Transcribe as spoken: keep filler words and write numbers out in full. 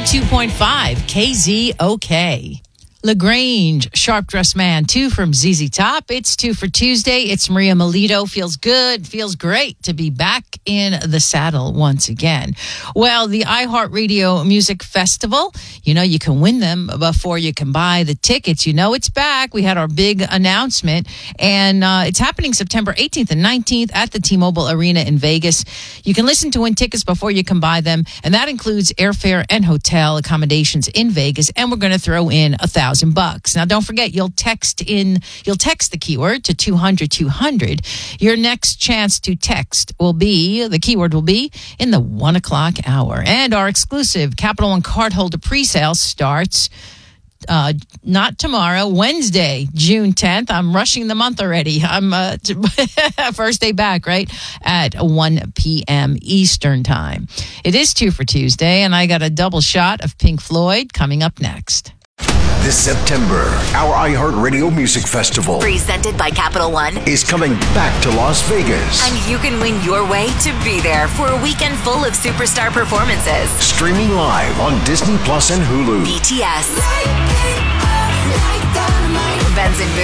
two point five K Z O K. LaGrange, Sharp Dressed Man, two from Z Z Top. It's two for Tuesday. It's Maria Melito. Feels good, feels great to be back in the saddle once again. Well, the iHeartRadio Music Festival, you know, you can win them before you can buy the tickets. You know it's back. We had our big announcement, and uh, it's happening September eighteenth and nineteenth at the T-Mobile Arena in Vegas. You can listen to win tickets before you can buy them, and that includes airfare and hotel accommodations in Vegas, and we're going to throw in a thousand bucks. Now, don't forget, you'll text in, you'll text the keyword to two hundred two hundred. Your next chance to text will be, the keyword will be in the one o'clock hour. And our exclusive Capital One cardholder pre-sale starts uh, not tomorrow, Wednesday, June tenth. I'm rushing the month already. I'm uh, first day back, right? At one p.m. Eastern time. It is two for Tuesday, and I got a double shot of Pink Floyd coming up next. This September, our iHeartRadio Music Festival, presented by Capital One, is coming back to Las Vegas. And you can win your way to be there for a weekend full of superstar performances. Streaming live on Disney Plus and Hulu. B T S, Benson Boone,